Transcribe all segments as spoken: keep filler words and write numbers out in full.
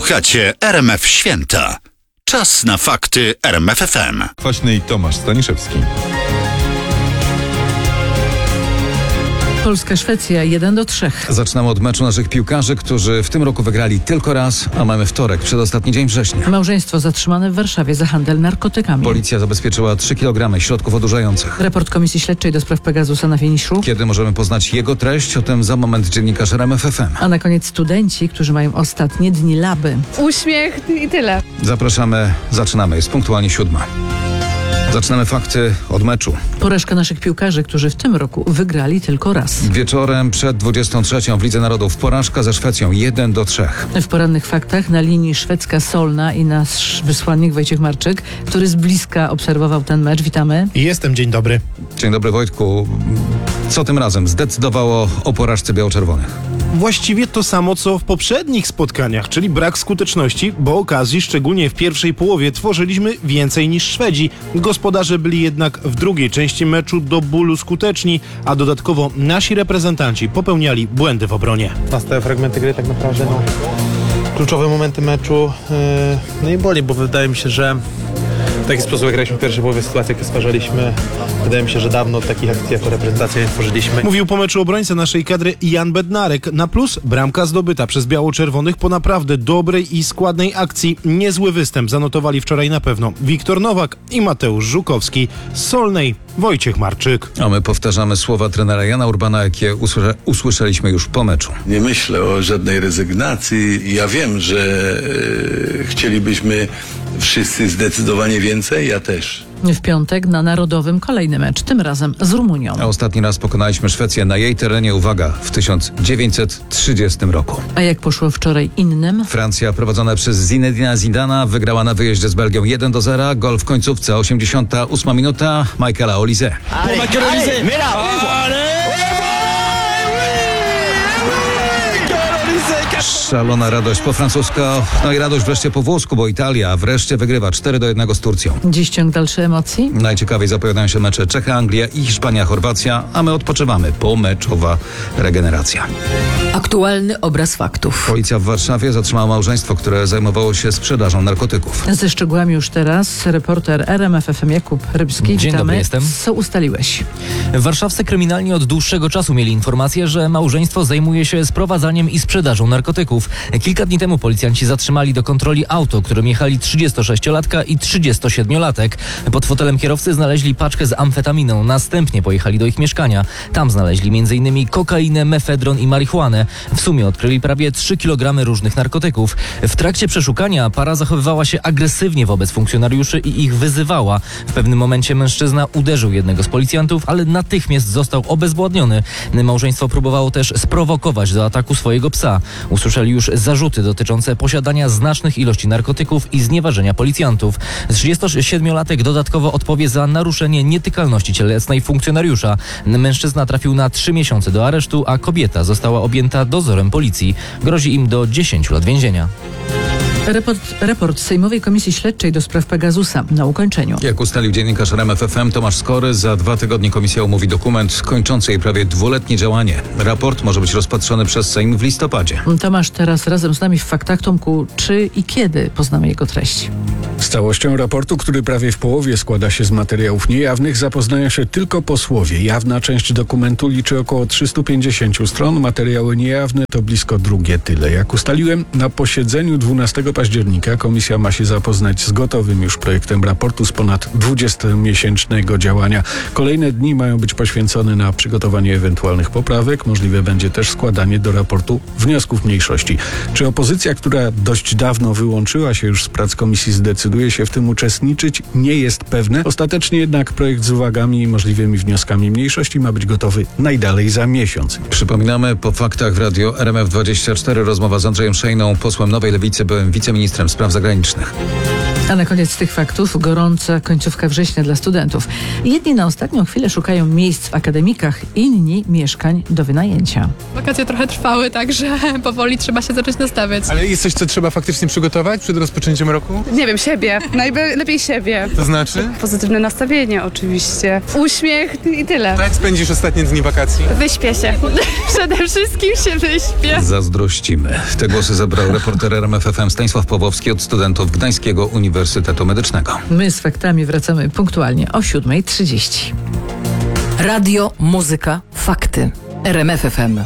Słuchacie R M F Święta. Czas na fakty R M F F M. Kwaśny i Tomasz Staniszewski. Polska-Szwecja jeden do trzech. Zaczynamy od meczu naszych piłkarzy, którzy w tym roku wygrali tylko raz, a mamy wtorek, przedostatni dzień września. Małżeństwo zatrzymane w Warszawie za handel narkotykami. Policja zabezpieczyła trzy kilogramy środków odurzających. Raport Komisji Śledczej do spraw Pegasusa na finiszu. Kiedy możemy poznać jego treść? O tym za moment dziennikarz R M F F M. A na koniec studenci, którzy mają ostatnie dni laby. Uśmiech i tyle. Zapraszamy, zaczynamy, jest punktualnie siódma. Zaczynamy fakty od meczu. Porażka naszych piłkarzy, którzy w tym roku wygrali tylko raz. Wieczorem przed dwudziestą trzecią w Lidze Narodów porażka ze Szwecją jeden do trzech. W porannych faktach na linii szwedzka Solna i nasz wysłannik Wojciech Marczyk, który z bliska obserwował ten mecz. Witamy. Jestem, dzień dobry. Dzień dobry, Wojtku. Co tym razem zdecydowało o porażce biało-czerwonych? Właściwie to samo, co w poprzednich spotkaniach, czyli brak skuteczności, bo okazji, szczególnie w pierwszej połowie, tworzyliśmy więcej niż Szwedzi. Gospodarze byli jednak w drugiej części meczu do bólu skuteczni, a dodatkowo nasi reprezentanci popełniali błędy w obronie. Na stałe fragmenty gry tak naprawdę no, kluczowe momenty meczu yy, no i boli, bo wydaje mi się, że w taki sposób jak graliśmy w pierwszej połowie, sytuację, jakie stwarzaliśmy, wydaje mi się, że dawno takich akcji jako reprezentacja nie tworzyliśmy. Mówił po meczu obrońca naszej kadry Jan Bednarek. Na plus bramka zdobyta przez biało-czerwonych po naprawdę dobrej i składnej akcji. Niezły występ zanotowali wczoraj na pewno Wiktor Nowak i Mateusz Żukowski. Z Solnej Wojciech Marczyk. A my powtarzamy słowa trenera Jana Urbana, jakie usłysza, usłyszeliśmy już po meczu. Nie myślę o żadnej rezygnacji. Ja wiem, że e, chcielibyśmy wszyscy zdecydowanie więcej, ja też. W piątek na Narodowym kolejny mecz, tym razem z Rumunią. A ostatni raz pokonaliśmy Szwecję na jej terenie, uwaga, w tysiąc dziewięćset trzydziestym roku. A jak poszło wczoraj innym? Francja, prowadzona przez Zinedina Zidana, wygrała na wyjeździe z Belgią jeden do zera. Gol w końcówce, osiemdziesiąta ósma minuta, Michaela Olise. Szalona radość po francusko, no i radość wreszcie po włosku, bo Italia wreszcie wygrywa cztery do jednego z Turcją. Dziś ciąg dalszych emocji? Najciekawiej zapowiadają się mecze Czechy, Anglia i Hiszpania, Chorwacja, a my odpoczywamy. Pomeczowa regeneracja. Aktualny obraz faktów. Policja w Warszawie zatrzymała małżeństwo, które zajmowało się sprzedażą narkotyków. Ze szczegółami już teraz reporter R M F F M Jakub Rybski. Dzień Witamy. dobry, jestem. Co ustaliłeś? Warszawscy kryminalni od dłuższego czasu mieli informację, że małżeństwo zajmuje się sprowadzaniem i sprzedażą narkotyków. Kilka dni temu policjanci zatrzymali do kontroli auto, którym jechali trzydziestosześciolatka i trzydziestosiedmiolatek. Pod fotelem kierowcy znaleźli paczkę z amfetaminą. Następnie pojechali do ich mieszkania. Tam znaleźli m in kokainę, mefedron i marihuanę. W sumie odkryli prawie trzy kilogramy różnych narkotyków. W trakcie przeszukania para zachowywała się agresywnie wobec funkcjonariuszy i ich wyzywała. W pewnym momencie mężczyzna uderzył jednego z policjantów, ale natychmiast został obezwładniony. Małżeństwo próbowało też sprowokować do ataku swojego psa. Usłyszeli już zarzuty dotyczące posiadania znacznych ilości narkotyków i znieważenia policjantów. trzydziestosiedmiolatek dodatkowo odpowie za naruszenie nietykalności cielesnej funkcjonariusza. Mężczyzna trafił na trzy miesiące do aresztu, a kobieta została objęta dozorem policji. Grozi im do dziesięciu lat więzienia. Report, raport Sejmowej Komisji Śledczej do spraw Pegasusa na ukończeniu. Jak ustalił dziennikarz R M F F M Tomasz Skory, za dwa tygodnie komisja omówi dokument kończący jej prawie dwuletnie działanie. Raport może być rozpatrzony przez Sejm w listopadzie. Tomasz teraz razem z nami w faktach. Tomku, czy i kiedy poznamy jego treść? Z całością raportu, który prawie w połowie składa się z materiałów niejawnych, zapoznają się tylko posłowie. Jawna część dokumentu liczy około trzysta pięćdziesiąt stron, materiały niejawne to blisko drugie tyle. Jak ustaliłem, na posiedzeniu dwunastego października komisja ma się zapoznać z gotowym już projektem raportu z ponad dwudziestomiesięcznego działania. Kolejne dni mają być poświęcone na przygotowanie ewentualnych poprawek. Możliwe będzie też składanie do raportu wniosków mniejszości. Czy opozycja, która dość dawno wyłączyła się już z prac komisji, zdecyduje się w tym uczestniczyć? Nie jest pewne. Ostatecznie jednak projekt z uwagami i możliwymi wnioskami mniejszości ma być gotowy najdalej za miesiąc. Przypominamy po faktach w radio R M F dwadzieścia cztery rozmowa z Andrzejem Szejną, posłem Nowej Lewicy, byłym wiceministrem spraw zagranicznych. A na koniec tych faktów gorąca końcówka września dla studentów. Jedni na ostatnią chwilę szukają miejsc w akademikach, inni mieszkań do wynajęcia. Wakacje trochę trwały, także powoli trzeba się zacząć nastawiać. Ale jest coś, co trzeba faktycznie przygotować przed rozpoczęciem roku? Nie wiem, siebie. Najlepiej siebie. To znaczy? Pozytywne nastawienie oczywiście. Uśmiech i tyle. Jak spędzisz ostatnie dni wakacji? Wyśpię się. Przede wszystkim się wyśpię. Zazdrościmy. Te głosy zabrał reporter R M F F M Stanisław Pawłowski od studentów Gdańskiego Uniwersytetu Medycznego. My z faktami wracamy punktualnie o siódma trzydzieści. Radio, muzyka, fakty. R M F F M.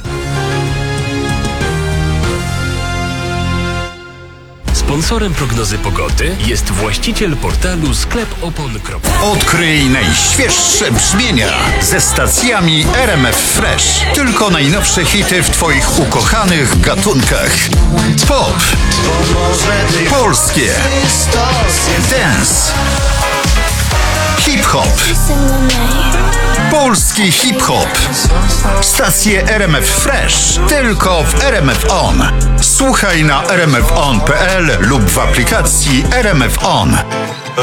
Sponsorem prognozy pogody jest właściciel portalu sklep opon kropka com. Odkryj najświeższe brzmienia ze stacjami R M F Fresh. Tylko najnowsze hity w Twoich ukochanych gatunkach. Pop, polskie, dance, hip-hop, polski hip-hop. Stacje R M F Fresh tylko w R M F On. Słuchaj na r m f on kropka p l lub w aplikacji R M F On.